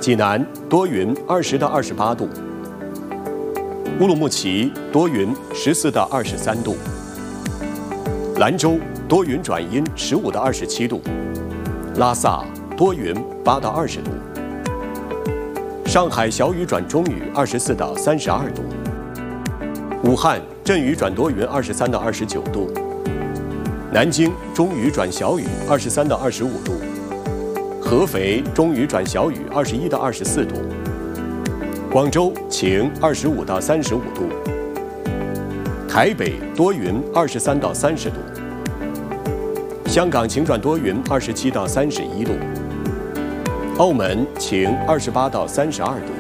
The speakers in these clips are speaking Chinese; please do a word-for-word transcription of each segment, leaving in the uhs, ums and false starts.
济南多云，二十到二十八度；乌鲁木齐多云，十四到二十三度；兰州多云转阴，十五到二十七度；拉萨多云，八到二十度；上海小雨转中雨，二十四到三十二度；武汉阵雨转多云，二十三到二十九度；南京中雨转小雨，二十三到二十五度；合肥中雨转小雨，二十一到二十四度；广州晴，二十五到三十五度；台北多云，二十三到三十度；香港晴转多云，二十七到三十一度；澳门晴，二十八到三十二度。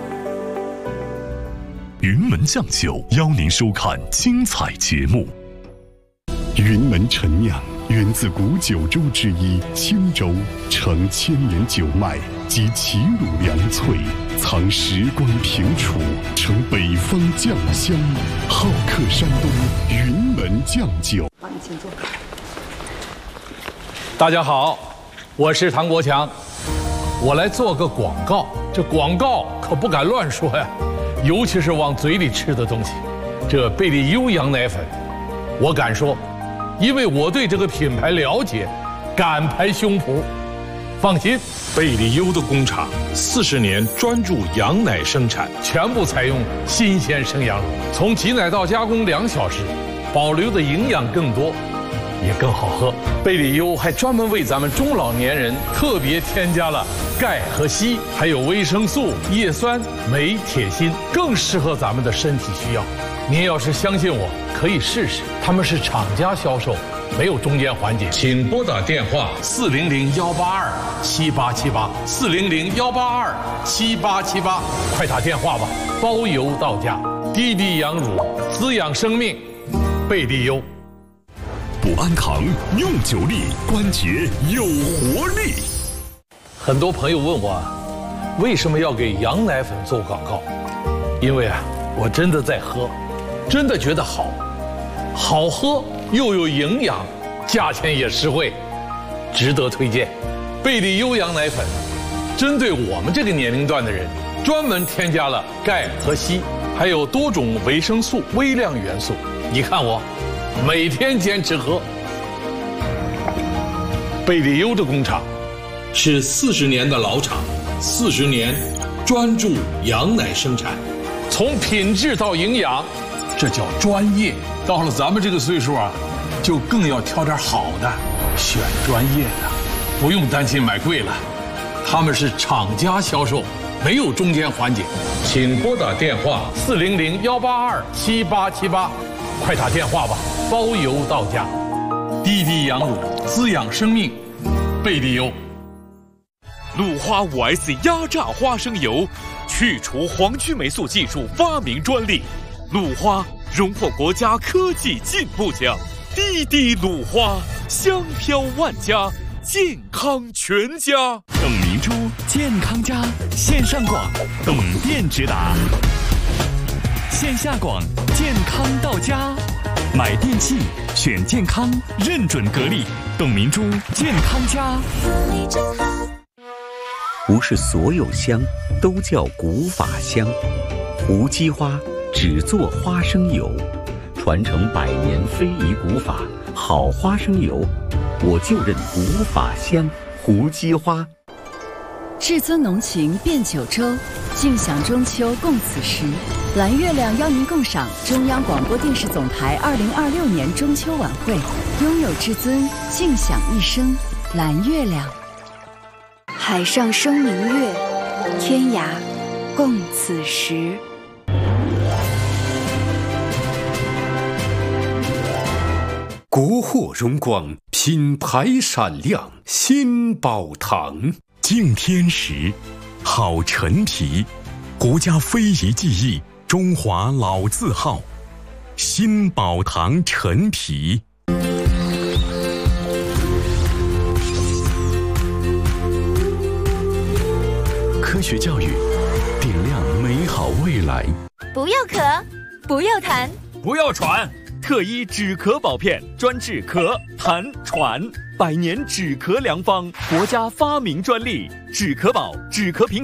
云门酱酒邀您收看精彩节目。云门陈酿源自古九州之一青州，承千年酒脉及齐鲁良萃，藏时光平楚，承北方酱香，好客山东云门酱酒。 帮你请坐。 大家好，我是唐国强，我来做个广告。这广告可不敢乱说呀，尤其是往嘴里吃的东西。这贝利优羊奶粉，我敢说，因为我对这个品牌了解，敢拍胸脯。放心，贝利优的工厂四十年专注羊奶生产，全部采用新鲜生羊乳，从挤奶到加工两小时，保留的营养更多，也更好喝。贝利优还专门为咱们中老年人特别添加了钙和硒，还有维生素、叶酸、镁、铁、锌，更适合咱们的身体需要。您要是相信我，可以试试。他们是厂家销售，没有中间环节。请拨打电话四零零幺八二七八七八四零零幺八二七八七八，快打电话吧，包邮到家。低低羊乳，滋养生命，贝利优。 补安堂用久力，关节有活力。 很多朋友问我，为什么要给羊奶粉做广告？因为啊，我真的在喝，真的觉得好，好喝又有营养，价钱也实惠，值得推荐。贝利优羊奶粉，针对我们这个年龄段的人，专门添加了钙和硒，还有多种维生素、微量元素。你看我，每天坚持喝。贝利优的工厂是四十年的老厂，四十年专注羊奶生产，从品质到营养，这叫专业。到了咱们这个岁数啊，就更要挑点好的，选专业的，不用担心买贵了。他们是厂家销售，没有中间环节。请拨打电话四零零幺八二七八七八，快打电话吧，包邮到家。低低羊乳，滋养生命，贝利优。 鲁花 五 S 压榨花生油，去除黄曲霉素技术发明专利，鲁花荣获国家科技进步奖。滴滴鲁花，香飘万家，健康全家。 董明珠健康家线上广，董店直达；线下广，健康到家。买电器选健康，认准格力，董明珠健康家。 不是所有香都叫古法香，胡姬花只做花生油，传承百年非遗古法，好花生油，我就认古法香胡姬花。 至尊浓情变九州，尽享中秋共此时。蓝月亮邀您共赏中央广播电视总台二零二六年中秋晚会，拥有至尊，尽享一生。蓝月亮， 海上生明月，天涯共此时。 国货荣光，品牌闪亮，新宝堂。 敬天时，好陈皮，国家非遗技艺，中华老字号，新宝堂陈皮。科学教育，点亮美好未来。 不要咳，不要痰， 不要喘。特一止咳宝片，专治咳、痰、喘，百年止咳良方，国家发明专利。止咳宝，止咳平。